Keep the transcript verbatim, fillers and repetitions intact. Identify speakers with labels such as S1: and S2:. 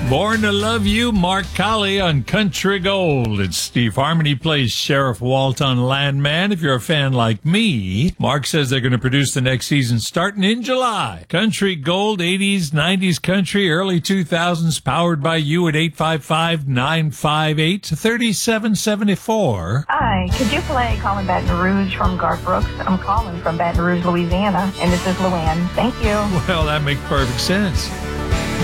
S1: Born to Love You, Mark Colley on Country Gold. It's Steve Harmony plays Sheriff Walt on Landman. If you're a fan like me, Mark says they're going to produce the next season starting in July. Country Gold, eighties, nineties country, early two thousands, powered by you at eight five five, nine five eight, three seven seven four.
S2: Hi, could you play Calling Baton Rouge from Garth Brooks? I'm calling from Baton Rouge, Louisiana, and this is Luann. Thank you.
S1: Well, that makes perfect sense.